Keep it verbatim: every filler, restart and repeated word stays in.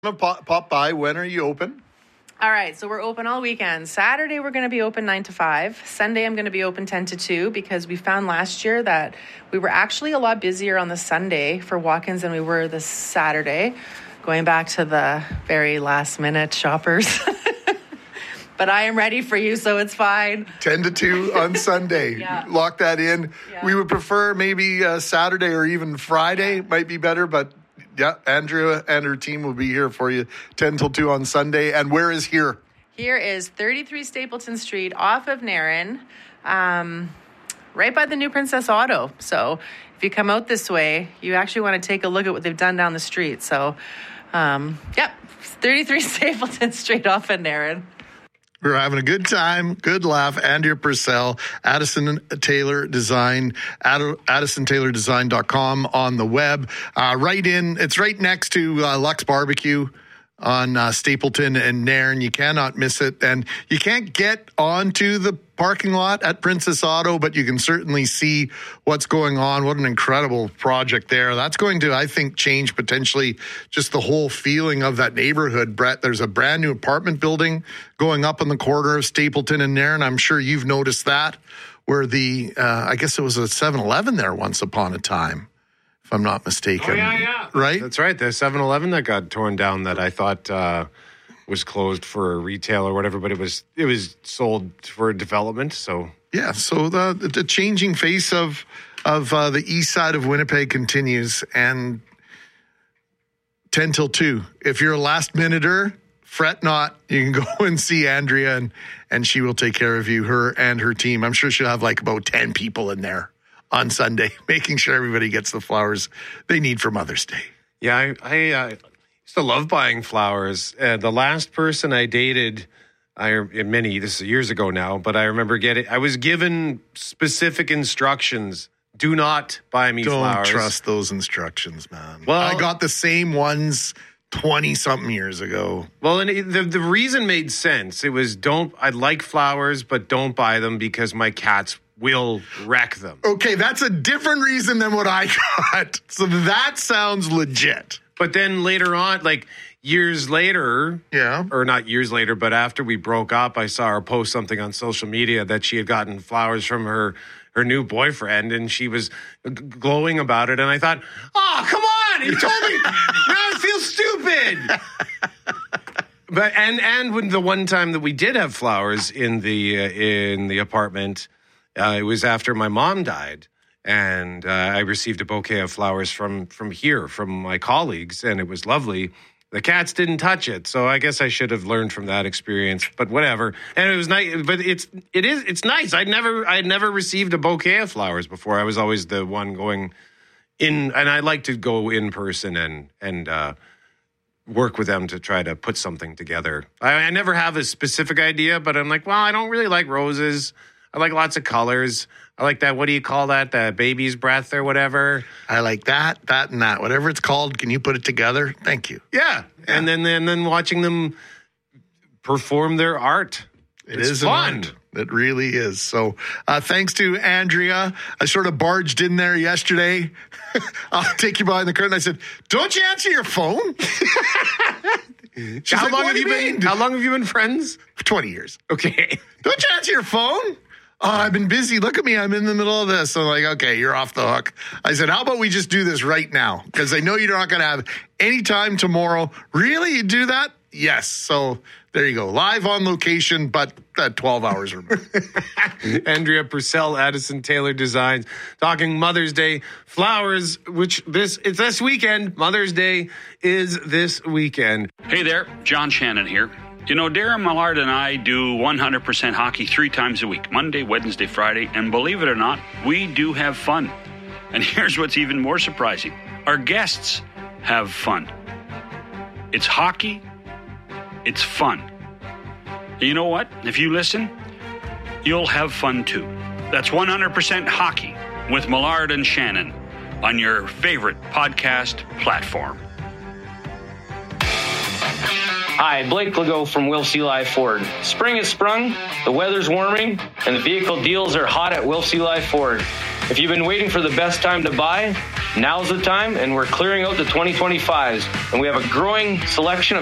Pop, pop by. When are you open? All right, so we're open all weekend. Saturday, we're going to be open nine to five. Sunday, I'm going to be open ten to two because we found last year that we were actually a lot busier on the Sunday for walk-ins than we were this Saturday, going back to the very last-minute shoppers. But I am ready for you, so it's fine. ten to two on Sunday. Yeah. Lock that in. Yeah. We would prefer maybe uh, Saturday or even Friday Yeah. might be better, but yeah, Andrea and her team will be here for you ten till two on Sunday. And where is here? Here is thirty-three Stapleton Street off of Narren, um, right by the new Princess Auto. So if you come out this way, you actually want to take a look at what they've done down the street. So, um, yep, thirty-three Stapleton Street off of Narren. We're having a good time, good laugh. Andrea Purcell, Addison Taylor Design, addison taylor design dot com on the web. Uh, right in, it's right next to uh, Lux Barbecue on uh, Stapleton and Nairn. You cannot miss it. And you can't get onto the parking lot at Princess Auto, but you can certainly see what's going on. What an incredible project there. That's going to, I think, change potentially just the whole feeling of that neighborhood, Brett. There's a brand new apartment building going up on the corner of Stapleton and Nairn. I'm sure you've noticed that, where the, uh, I guess it was a seven eleven there once upon a time, if I'm not mistaken. Oh, yeah, yeah. Right? That's right. The seven eleven that got torn down that I thought uh, was closed for retail or whatever, but it was it was sold for development. So yeah, so the the changing face of of uh, the east side of Winnipeg continues, and ten till two. If you're a last minuter, fret not. You can go and see Andrea, and and she will take care of you, her and her team. I'm sure she'll have like about ten people in there on Sunday, making sure everybody gets the flowers they need for Mother's Day. yeah, I, I uh, used to love buying flowers. Uh, the last person I dated, I many this is years ago now, but I remember getting. I was given specific instructions. Do not buy me Don't flowers. Don't trust those instructions, man. Well, I got the same ones twenty-something years ago. Well, and it, the the reason made sense. It was don't. I like flowers, but don't buy them because my cats will wreck them. Okay, that's a different reason than what I got. So that sounds legit. But then later on, like years later, yeah, or not years later, but after we broke up, I saw her post something on social media that she had gotten flowers from her her new boyfriend, and she was g- glowing about it. And I thought, oh, come on, you told me. Now I feel stupid. But and and when the one time that we did have flowers in the uh, in the apartment, uh, it was after my mom died, and uh, I received a bouquet of flowers from from here from my colleagues, and it was lovely. The cats didn't touch it, so I guess I should have learned from that experience. But whatever. And it was nice. But it's it is it's nice. I'd never I'd never received a bouquet of flowers before. I was always the one going in, and I like to go in person and and. Uh, work with them to try to put something together. I, I never have a specific idea, but I'm like, well, I don't really like roses. I like lots of colors. I like that, what do you call that, the baby's breath or whatever? I like that, that, and that. Whatever it's called, can you put it together? Thank you. Yeah. yeah. And then and then watching them perform their art. It it's is fun. It really is. So uh, thanks to Andrea. I sort of barged in there yesterday. I'll take you behind the curtain. I said, don't you answer your phone? She's how like, long what have do you mean? been? How long have you been friends? For twenty years. Okay. Don't you answer your phone? Oh, I've been busy. Look at me. I'm in the middle of this. I'm like, okay, you're off the hook. I said, how about we just do this right now? Because I know you're not going to have any time tomorrow. Really? You do that? Yes. So there you go. Live on location, but at twelve hours removed. Andrea Purcell, Addison Taylor Designs, talking Mother's Day flowers, which this it's this weekend. Mother's Day is this weekend. Hey there, John Shannon here. You know, Darren Millard and I do one hundred percent hockey three times a week, Monday, Wednesday, Friday, and believe it or not, we do have fun. And here's what's even more surprising. Our guests have fun. It's hockey. It's fun. And you know what? If you listen, you'll have fun too. That's one hundred percent hockey with Millard and Shannon on your favorite podcast platform. Hi, Blake Legault from Wilfs Eli Ford. Spring has sprung, the weather's warming, and the vehicle deals are hot at Wilfs Eli Ford. If you've been waiting for the best time to buy, Now's the time, and we're clearing out the twenty twenty-fives, and we have a growing selection of